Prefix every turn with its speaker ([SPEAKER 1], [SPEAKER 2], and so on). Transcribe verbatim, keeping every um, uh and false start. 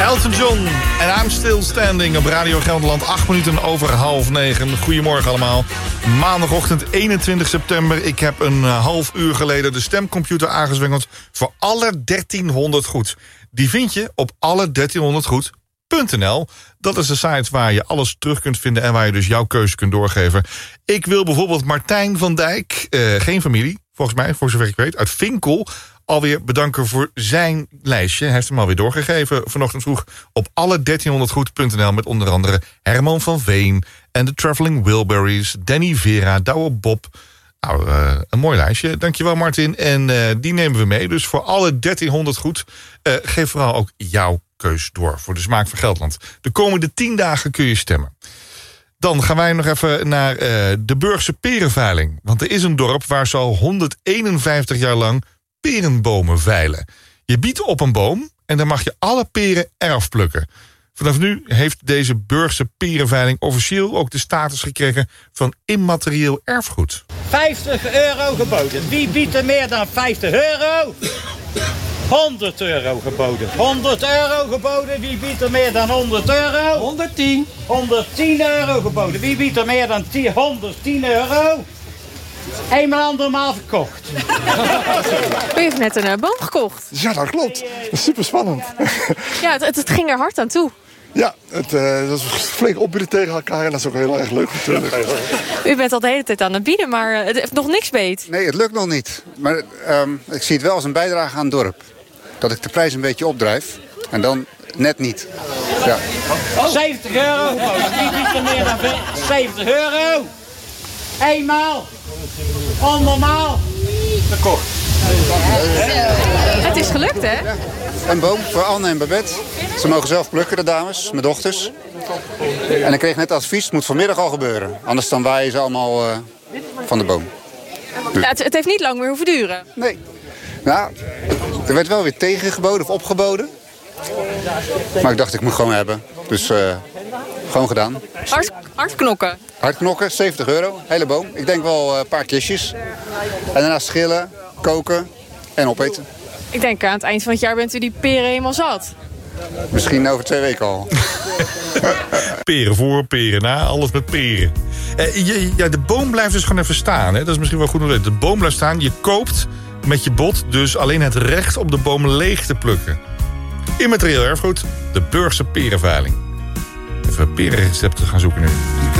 [SPEAKER 1] Elton John en I'm Still Standing op Radio Gelderland. Acht minuten over half negen. Goedemorgen allemaal. Maandagochtend eenentwintig september. Ik heb een half uur geleden de stemcomputer aangezwengeld voor alle dertienhonderd goed. Die vind je op alle dertienhonderd goed punt n l. Dat is de site waar je alles terug kunt vinden en waar je dus jouw keuze kunt doorgeven. Ik wil bijvoorbeeld Martijn van Dijk, uh, geen familie, volgens mij, voor zover ik weet, uit Vinkel, alweer bedanken voor zijn lijstje. Hij heeft hem alweer doorgegeven vanochtend vroeg op alle dertienhonderd goed punt n l... met onder andere Herman van Veen en de Traveling Wilburys, Danny Vera, Douwe Bob. Nou, uh, een mooi lijstje. Dankjewel, Martin. En uh, die nemen we mee. Dus voor alle dertienhonderd goed, uh, geef vooral ook jouw keus door voor de smaak van Gelderland. De komende tien dagen kun je stemmen. Dan gaan wij nog even naar uh, de Burgse perenveiling. Want er is een dorp waar ze al honderdeenenvijftig jaar lang perenbomen veilen. Je biedt op een boom en dan mag je alle peren erf plukken. Vanaf nu heeft deze Burgse perenveiling officieel ook de status gekregen van immaterieel erfgoed.
[SPEAKER 2] vijftig euro geboden. Wie biedt er meer dan vijftig euro? honderd euro geboden. honderd euro geboden. Wie biedt er meer dan honderd euro? honderdtien. honderdtien euro geboden. Wie biedt er meer dan honderdtien euro? Eenmaal andermaal verkocht.
[SPEAKER 3] U heeft net een uh, boom gekocht.
[SPEAKER 4] Ja, dat klopt. Dat is super spannend.
[SPEAKER 3] Ja, het, het, het ging er hard aan toe.
[SPEAKER 4] Ja, het, uh, dat is flink opbieden tegen elkaar en dat is ook heel erg leuk natuurlijk.
[SPEAKER 3] U bent al de hele tijd aan het bieden, maar uh, het heeft nog niks beet.
[SPEAKER 5] Nee, het lukt nog niet. Maar um, ik zie het wel als een bijdrage aan het dorp. Dat ik de prijs een beetje opdrijf en dan net niet. Ja.
[SPEAKER 2] zeventig euro. Wie biedt er meer dan zeventig euro? Eenmaal. Andermaal. Verkocht.
[SPEAKER 3] Het is gelukt, hè?
[SPEAKER 5] Ja. Een boom voor Anne en Babette. Ze mogen zelf plukken, de dames, mijn dochters. En ik kreeg net advies, het moet vanmiddag al gebeuren. Anders dan waaien ze allemaal uh, van de boom.
[SPEAKER 3] Ja, het, het heeft niet lang meer hoeven duren.
[SPEAKER 5] Nee. Nou, er werd wel weer tegengeboden of opgeboden. Maar ik dacht, ik moet gewoon hebben. Dus uh, gewoon gedaan.
[SPEAKER 3] Hard, hard knokken.
[SPEAKER 5] Hard knokken, zeventig euro, hele boom. Ik denk wel uh, een paar kistjes. En daarna schillen, koken en opeten.
[SPEAKER 3] Ik denk aan het eind van het jaar bent u die peren helemaal zat.
[SPEAKER 5] Misschien over twee weken al.
[SPEAKER 1] Peren voor, peren na, alles met peren. Eh, je, ja, de boom blijft dus gewoon even staan. Hè? Dat is misschien wel goed om te weten. De boom blijft staan, je koopt met je bod dus alleen het recht om de boom leeg te plukken. Immaterieel erfgoed, de Burgse perenveiling. Even perenrecepten gaan zoeken nu.